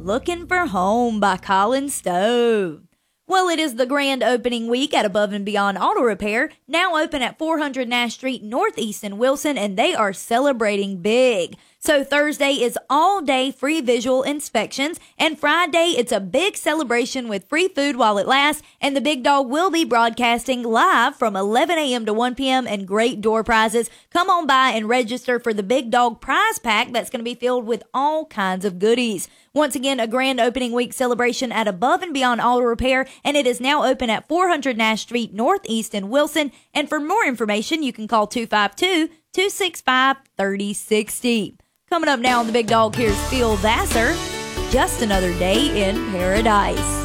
Looking for Home by Colin Stowe. Well, it is the grand opening week at Above and Beyond Auto Repair, now open at 400 Nash Street Northeast in Wilson, and they are celebrating big. So Thursday is all day free visual inspections, and Friday it's a big celebration with free food while it lasts, and the Big Dog will be broadcasting live from 11 a.m. to 1 p.m. and great door prizes. Come on by and register for the Big Dog prize pack that's going to be filled with all kinds of goodies. Once again, a grand opening week celebration at Above and Beyond Auto Repair, and it is now open at 400 Nash Street Northeast in Wilson. And for more information, you can call 252-265-3060. Coming up now on the Big Dog, here's Phil Vassar, Just Another Day in Paradise.